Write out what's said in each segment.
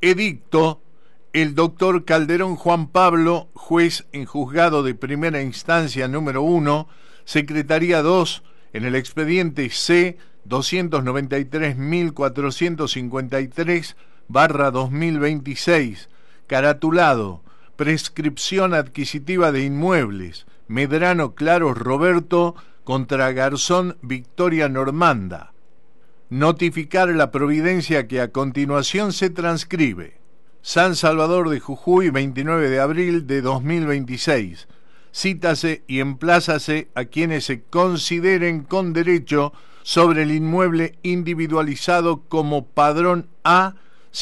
Edicto: el doctor Calderón Juan Pablo, juez en juzgado de primera instancia número 1, Secretaría 2, en el expediente C 293.453/2026, caratulado Prescripción adquisitiva de inmuebles, Medrano Claros Roberto contra Garzón Victoria Normanda. Notificar la providencia que a continuación se transcribe. San Salvador de Jujuy, 29 de abril de 2026. Cítase y emplázase a quienes se consideren con derecho sobre el inmueble individualizado como Padrón A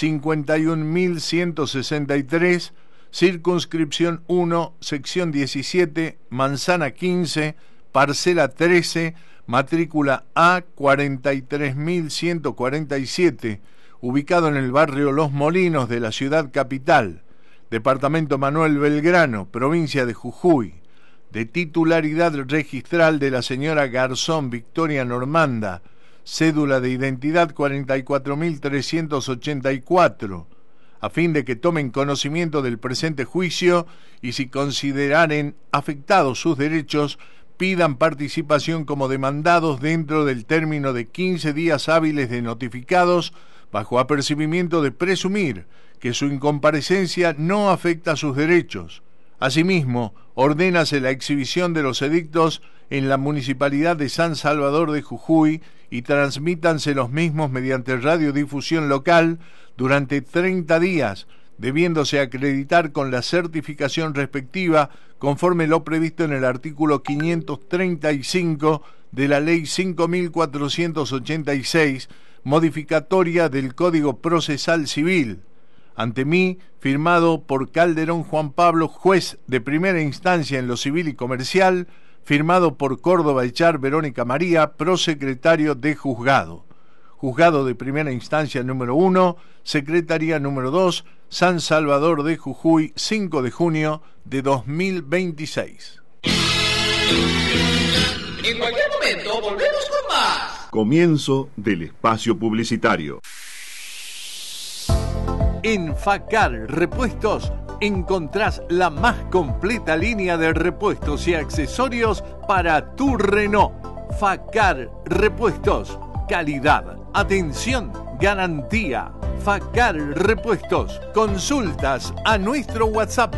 51.163, circunscripción 1, sección 17, manzana 15, parcela 13, matrícula A 43.147, ubicado en el barrio Los Molinos de la ciudad capital, departamento Manuel Belgrano, provincia de Jujuy, de titularidad registral de la señora Garzón Victoria Normanda, cédula de identidad 44.384, a fin de que tomen conocimiento del presente juicio y, si consideraren afectados sus derechos, pidan participación como demandados dentro del término de 15 días hábiles de notificados, bajo apercibimiento de presumir que su incomparecencia no afecta sus derechos. Asimismo, ordénase la exhibición de los edictos en la Municipalidad de San Salvador de Jujuy y transmítanse los mismos mediante radiodifusión local durante 30 días, debiéndose acreditar con la certificación respectiva conforme lo previsto en el artículo 535 de la Ley 5.486, modificatoria del Código Procesal Civil. Ante mí, firmado por Calderón Juan Pablo, juez de primera instancia en lo civil y comercial, firmado por Córdoba Echar Verónica María, prosecretario de juzgado. Juzgado de primera instancia número 1, Secretaría número 2, San Salvador de Jujuy, 5 de junio de 2026. En cualquier momento volvemos con más. Comienzo del espacio publicitario. En Facar Repuestos encontrás la más completa línea de repuestos y accesorios para tu Renault. Facar Repuestos, calidad, atención, garantía. Facar Repuestos. Consultas a nuestro WhatsApp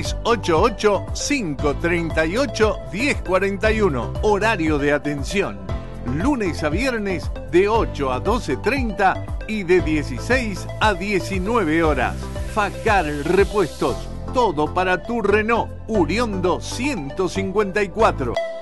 388-538-1041. Horario de atención: lunes a viernes de 8 a 12:30 y de 16 a 19 horas. Facar Repuestos. Todo para tu Renault Uriondo 154.